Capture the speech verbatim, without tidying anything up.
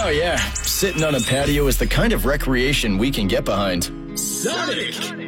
Oh, yeah. Sitting on a patio is the kind of recreation we can get behind. Sonic!